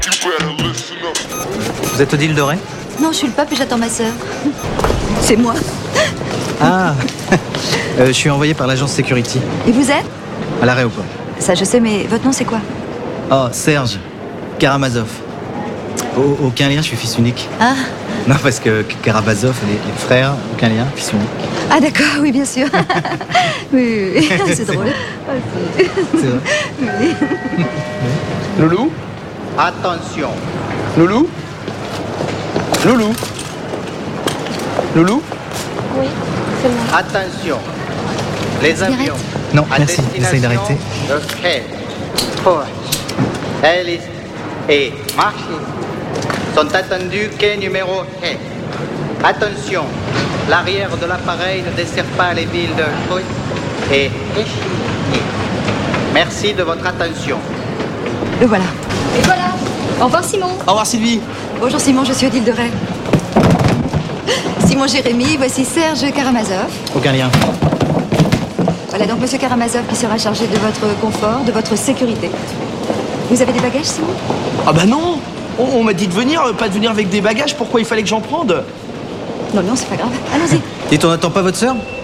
Vous êtes Odile Doré? Non, je suis le pape et j'attends ma sœur. C'est moi. Ah, je suis envoyé par l'agence Security, Et vous êtes? à l'aéroport. Ça, je sais, mais votre nom, c'est quoi? Oh, Serge Karamazov. Aucun lien, je suis fils unique. Ah, Non, parce que Karamazov, les frères, aucun lien, fils unique. ah d'accord, oui, bien sûr. Oui, oui, oui. C'est drôle. C'est vrai. Oui. Loulou? Attention. Loulou? Loulou? Loulou? Oui, c'est moi. Attention. Les Cigarette? avions Non, à merci, j'essaye d'arrêter. destination de Cape, Port, Alice et Marcy sont attendus quai numéro 1. Attention, l'arrière de l'appareil ne dessert pas les villes de Troyes et Échillé. Merci de votre attention. Le voilà. Et voilà. Au revoir, Simon. Au revoir Sylvie. Bonjour, Simon, je suis Odile de Ray. Simon Jérémy, voici Serge Karamazov. Aucun lien. Voilà donc Monsieur Karamazov qui sera chargé de votre confort, de votre sécurité. Vous avez des bagages, Simon? Ah bah non. On m'a dit de venir, pas de venir avec des bagages. Pourquoi il fallait que j'en prenne? Non, non, c'est pas grave. Allons-y. Dites, on n'attend pas votre sœur?